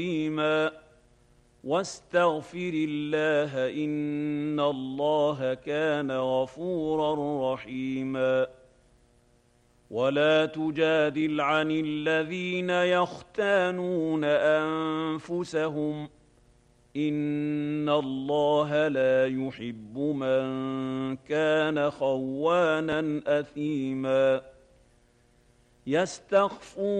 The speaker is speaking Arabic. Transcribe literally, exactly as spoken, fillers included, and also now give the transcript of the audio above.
رحيما واستغفر الله إن الله كان غفورا رحيما ولا تجادل عن الذين يختانون أنفسهم إن الله لا يحب من كان خوانا أثيما يستخفون